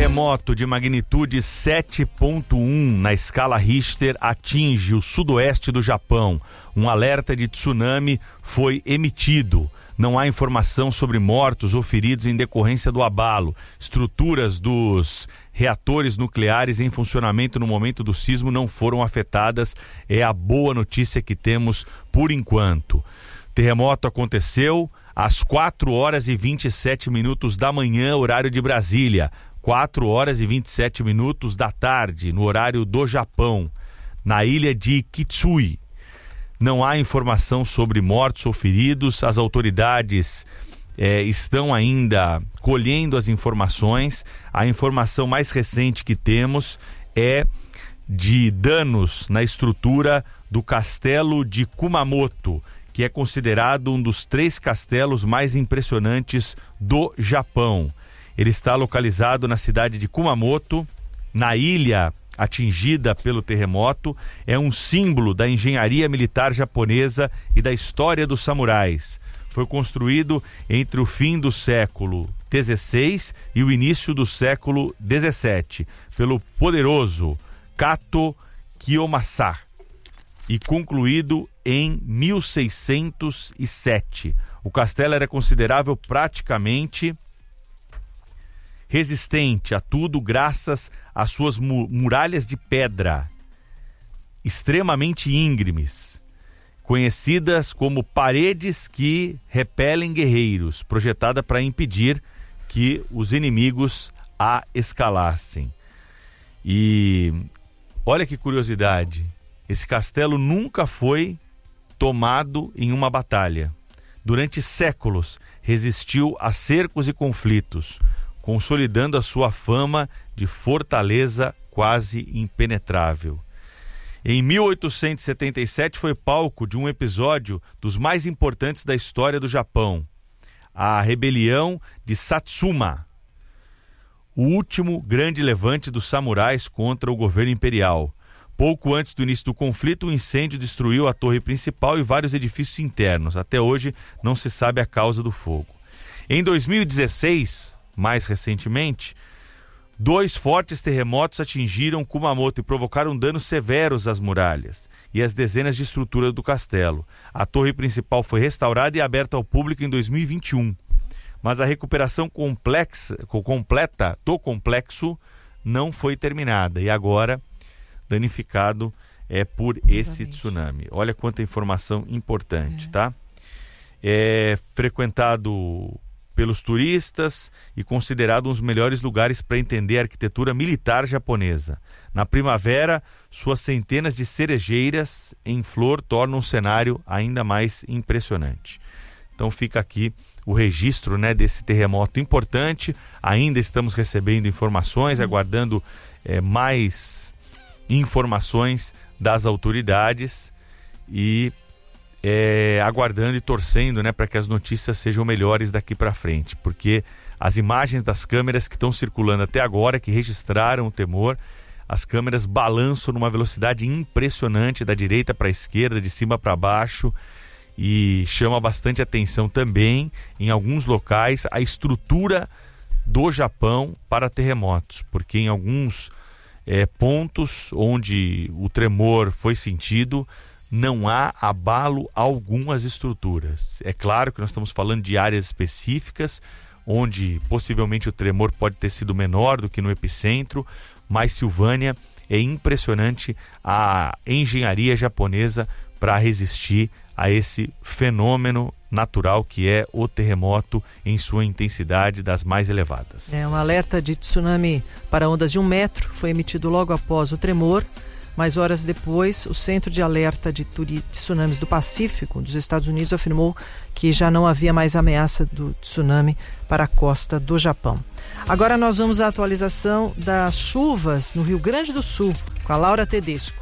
Terremoto de magnitude 7.1 na escala Richter atinge o sudoeste do Japão. Um alerta de tsunami foi emitido. Não há informação sobre mortos ou feridos em decorrência do abalo. Estruturas dos reatores nucleares em funcionamento no momento do sismo não foram afetadas. É a boa notícia que temos por enquanto. Terremoto aconteceu às 4h27 da manhã, horário de Brasília. 4h27 da tarde, no horário do Japão, na ilha de Kitsui. Não há informação sobre mortos ou feridos. As autoridades estão ainda colhendo as informações. A informação mais recente que temos é de danos na estrutura do castelo de Kumamoto, que é considerado um dos 3 castelos mais impressionantes do Japão. Ele está localizado na cidade de Kumamoto, na ilha atingida pelo terremoto. É um símbolo da engenharia militar japonesa e da história dos samurais. Foi construído entre o fim do século XVI e o início do século XVII pelo poderoso Kato Kiyomasa e concluído em 1607. O castelo era considerável praticamente resistente a tudo graças às suas muralhas de pedra, extremamente íngremes, conhecidas como paredes que repelem guerreiros, projetada para impedir que os inimigos a escalassem. E olha que curiosidade, esse castelo nunca foi tomado em uma batalha. Durante séculos resistiu a cercos e conflitos, consolidando a sua fama de fortaleza quase impenetrável. Em 1877 foi palco de um episódio dos mais importantes da história do Japão, a rebelião de Satsuma, o último grande levante dos samurais contra o governo imperial. Pouco antes do início do conflito, o incêndio destruiu a torre principal e vários edifícios internos. Até hoje não se sabe a causa do fogo. Em 2016, mais recentemente, 2 fortes terremotos atingiram Kumamoto e provocaram danos severos às muralhas e às dezenas de estruturas do castelo. A torre principal foi restaurada e aberta ao público em 2021, mas a recuperação completa do complexo não foi terminada e agora danificado por esse tsunami. Olha quanta informação importante, tá? É frequentado pelos turistas e considerado um dos melhores lugares para entender a arquitetura militar japonesa. Na primavera, suas centenas de cerejeiras em flor tornam o cenário ainda mais impressionante. Então fica aqui o registro, né, desse terremoto importante. Ainda estamos recebendo informações, aguardando mais informações das autoridades e aguardando e torcendo, né, para que as notícias sejam melhores daqui para frente, porque as imagens das câmeras que estão circulando até agora, que registraram o tremor, as câmeras balançam numa velocidade impressionante da direita para a esquerda, de cima para baixo, e chama bastante atenção também, em alguns locais, a estrutura do Japão para terremotos, porque em alguns pontos onde o tremor foi sentido, não há abalo algum às estruturas. É claro que nós estamos falando de áreas específicas, onde possivelmente o tremor pode ter sido menor do que no epicentro, mas Silvânia, é impressionante a engenharia japonesa para resistir a esse fenômeno natural que é o terremoto em sua intensidade das mais elevadas. Um alerta de tsunami para ondas de 1 metro foi emitido logo após o tremor, mas horas depois o Centro de Alerta de Tsunamis do Pacífico dos Estados Unidos afirmou que já não havia mais ameaça do tsunami para a costa do Japão. Agora nós vamos à atualização das chuvas no Rio Grande do Sul, com a Laura Tedesco.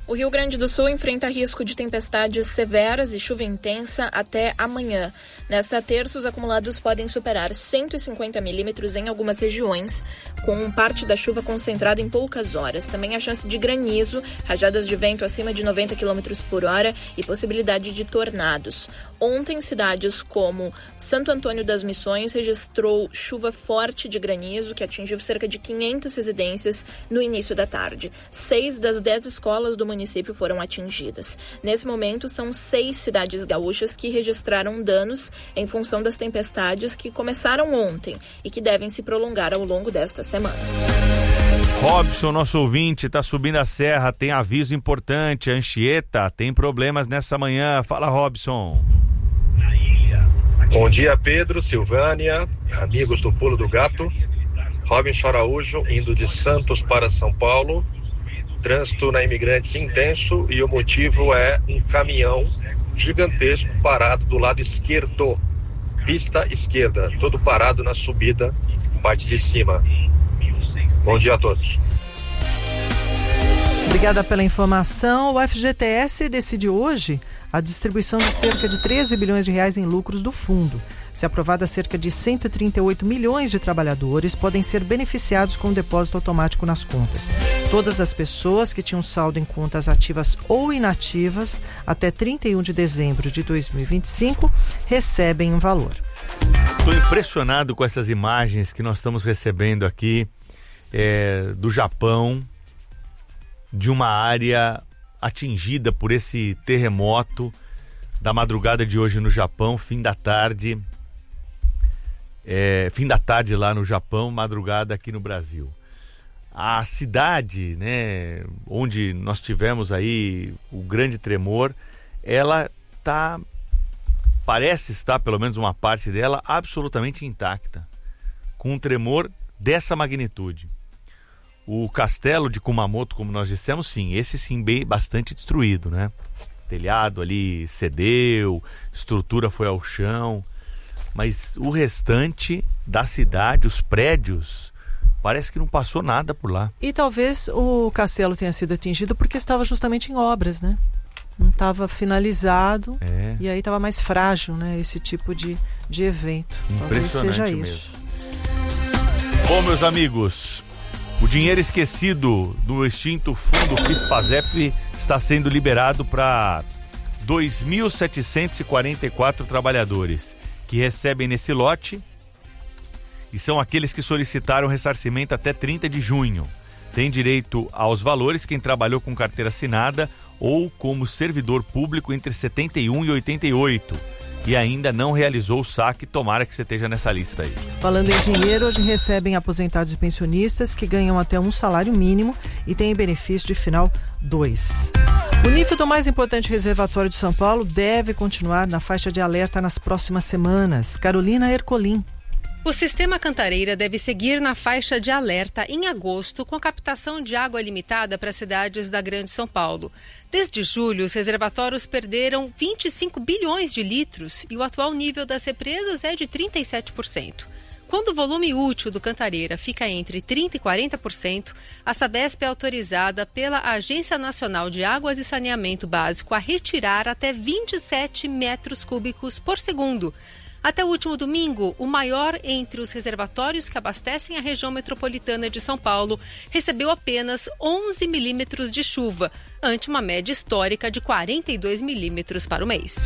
O Rio Grande do Sul enfrenta risco de tempestades severas e chuva intensa até amanhã. Nesta terça, os acumulados podem superar 150 milímetros em algumas regiões, com parte da chuva concentrada em poucas horas. Também há chance de granizo, rajadas de vento acima de 90 km por hora e possibilidade de tornados. Ontem, cidades como Santo Antônio das Missões registrou chuva forte de granizo que atingiu cerca de 500 residências no início da tarde. 6 das 10 escolas do município foram atingidas. Nesse momento, são 6 cidades gaúchas que registraram danos em função das tempestades que começaram ontem e que devem se prolongar ao longo desta semana. Robson, nosso ouvinte, está subindo a serra, tem aviso importante, Anchieta tem problemas nessa manhã. Fala, Robson. Bom dia, Pedro, Silvânia, amigos do Pulo do Gato. Robinson Araújo, indo de Santos para São Paulo. Trânsito na Imigrantes intenso e o motivo é um caminhão gigantesco parado do lado esquerdo, pista esquerda, todo parado na subida, parte de cima. Bom dia a todos. Obrigada pela informação. O FGTS decide hoje a distribuição de cerca de 13 bilhões de reais em lucros do fundo. Se aprovada, cerca de 138 milhões de trabalhadores podem ser beneficiados com o depósito automático nas contas. Todas as pessoas que tinham saldo em contas ativas ou inativas até 31 de dezembro de 2025 recebem um valor. Estou impressionado com essas imagens que nós estamos recebendo aqui do Japão, de uma área atingida por esse terremoto da madrugada de hoje no Japão, fim da tarde lá no Japão, madrugada aqui no Brasil. A cidade, né, onde nós tivemos aí o grande tremor, ela parece estar, pelo menos uma parte dela, absolutamente intacta, com um tremor dessa magnitude. O castelo de Kumamoto, como nós dissemos, sim, esse sim bem, bastante destruído, né? Telhado ali cedeu, estrutura foi ao chão, mas o restante da cidade, os prédios, parece que não passou nada por lá. E talvez o castelo tenha sido atingido porque estava justamente em obras, né? Não estava finalizado e aí estava mais frágil, né? Esse tipo de evento. Talvez seja isso. Mesmo. Bom, meus amigos, o dinheiro esquecido do extinto fundo FISPAZEP está sendo liberado para 2.744 trabalhadores que recebem nesse lote e são aqueles que solicitaram ressarcimento até 30 de junho. Tem direito aos valores quem trabalhou com carteira assinada ou como servidor público entre 71 e 88 e ainda não realizou o saque, tomara que você esteja nessa lista aí. Falando em dinheiro, hoje recebem aposentados e pensionistas que ganham até um salário mínimo e têm benefício de final 2. O nível do mais importante reservatório de São Paulo deve continuar na faixa de alerta nas próximas semanas. Carolina Ercolim. O sistema Cantareira deve seguir na faixa de alerta em agosto, com a captação de água limitada para cidades da Grande São Paulo. Desde julho, os reservatórios perderam 25 bilhões de litros e o atual nível das represas é de 37%. Quando o volume útil do Cantareira fica entre 30% e 40%, a Sabesp é autorizada pela Agência Nacional de Águas e Saneamento Básico a retirar até 27 metros cúbicos por segundo. Até o último domingo, o maior entre os reservatórios que abastecem a região metropolitana de São Paulo recebeu apenas 11 milímetros de chuva, ante uma média histórica de 42 milímetros para o mês.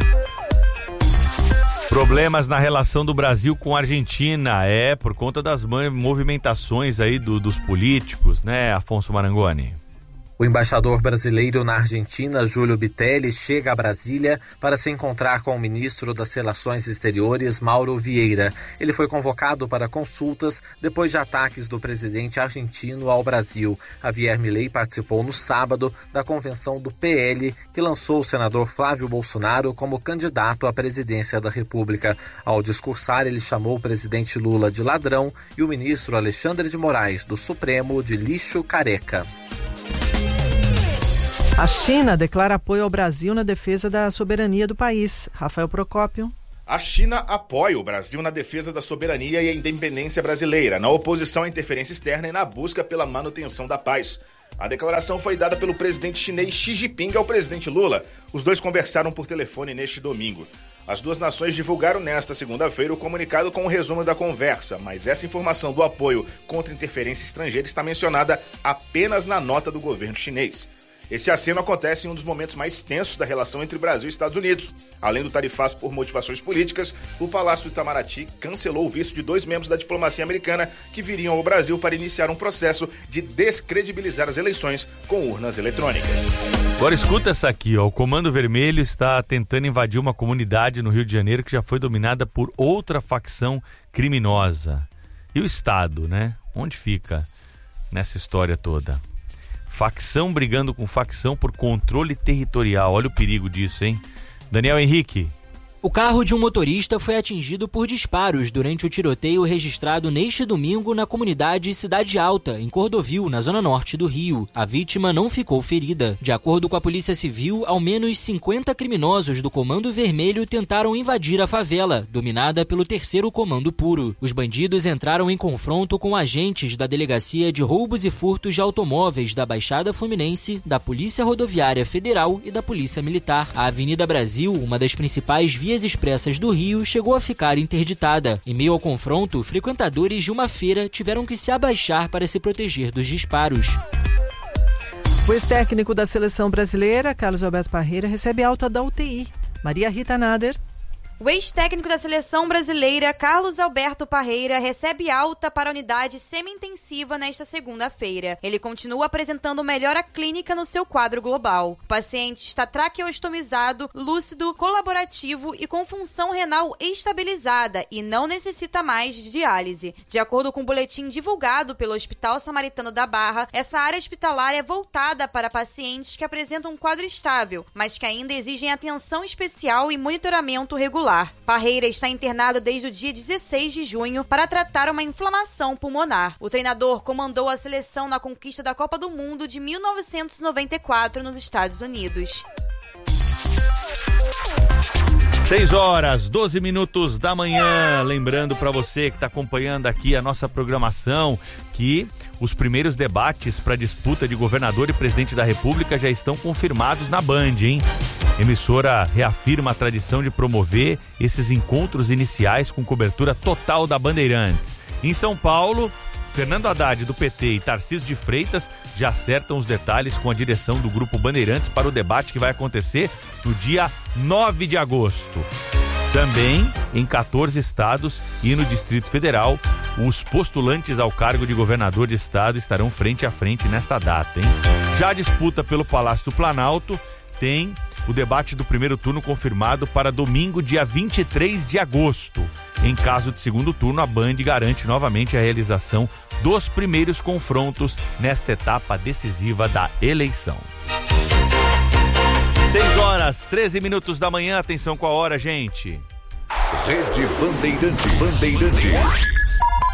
Problemas na relação do Brasil com a Argentina, por conta das movimentações aí dos políticos, né, Afonso Marangoni? O embaixador brasileiro na Argentina, Júlio Bitelli, chega a Brasília para se encontrar com o ministro das Relações Exteriores, Mauro Vieira. Ele foi convocado para consultas depois de ataques do presidente argentino ao Brasil. Javier Milei participou no sábado da convenção do PL, que lançou o senador Flávio Bolsonaro como candidato à presidência da República. Ao discursar, ele chamou o presidente Lula de ladrão e o ministro Alexandre de Moraes, do Supremo, de lixo careca. A China declara apoio ao Brasil na defesa da soberania do país. Rafael Procópio. A China apoia o Brasil na defesa da soberania e a independência brasileira, na oposição à interferência externa e na busca pela manutenção da paz. A declaração foi dada pelo presidente chinês Xi Jinping ao presidente Lula. Os dois conversaram por telefone neste domingo. As duas nações divulgaram nesta segunda-feira o comunicado com o resumo da conversa, mas essa informação do apoio contra interferência estrangeira está mencionada apenas na nota do governo chinês. Esse aceno acontece em um dos momentos mais tensos da relação entre Brasil e Estados Unidos. Além do tarifaço por motivações políticas, o Palácio do Itamaraty cancelou o visto de 2 membros da diplomacia americana que viriam ao Brasil para iniciar um processo de descredibilizar as eleições com urnas eletrônicas. Agora escuta essa aqui, ó. O Comando Vermelho está tentando invadir uma comunidade no Rio de Janeiro que já foi dominada por outra facção criminosa. E o Estado, né? Onde fica nessa história toda? Facção brigando com facção por controle territorial. Olha o perigo disso, hein? Daniel Henrique. O carro de um motorista foi atingido por disparos durante o tiroteio registrado neste domingo na comunidade Cidade Alta, em Cordovil, na zona norte do Rio. A vítima não ficou ferida. De acordo com a Polícia Civil, ao menos 50 criminosos do Comando Vermelho tentaram invadir a favela, dominada pelo 3º Comando Puro. Os bandidos entraram em confronto com agentes da Delegacia de Roubos e Furtos de Automóveis da Baixada Fluminense, da Polícia Rodoviária Federal e da Polícia Militar. A Avenida Brasil, uma das principais vias expressas do Rio, chegou a ficar interditada. Em meio ao confronto, frequentadores de uma feira tiveram que se abaixar para se proteger dos disparos. O ex-técnico da seleção brasileira, Carlos Alberto Parreira, recebe alta da UTI. Maria Rita Nader. O ex-técnico da seleção brasileira, Carlos Alberto Parreira, recebe alta para a unidade semi-intensiva nesta segunda-feira. Ele continua apresentando melhora clínica no seu quadro global. O paciente está traqueostomizado, lúcido, colaborativo e com função renal estabilizada e não necessita mais de diálise. De acordo com o boletim divulgado pelo Hospital Samaritano da Barra, essa área hospitalar é voltada para pacientes que apresentam um quadro estável, mas que ainda exigem atenção especial e monitoramento regular. Parreira está internado desde o dia 16 de junho para tratar uma inflamação pulmonar. O treinador comandou a seleção na conquista da Copa do Mundo de 1994 nos Estados Unidos. 6h12 da manhã. Lembrando para você que está acompanhando aqui a nossa programação que os primeiros debates para a disputa de governador e presidente da República já estão confirmados na Band, hein? Emissora reafirma a tradição de promover esses encontros iniciais com cobertura total da Bandeirantes. Em São Paulo, Fernando Haddad do PT e Tarcísio de Freitas já acertam os detalhes com a direção do Grupo Bandeirantes para o debate que vai acontecer no dia 9 de agosto. Também, em 14 estados e no Distrito Federal, os postulantes ao cargo de governador de estado estarão frente a frente nesta data, hein? Já a disputa pelo Palácio do Planalto tem o debate do primeiro turno confirmado para domingo, dia 23 de agosto. Em caso de segundo turno, a Band garante novamente a realização dos primeiros confrontos nesta etapa decisiva da eleição. 6h13 da manhã, atenção com a hora, gente. Rede Bandeirantes.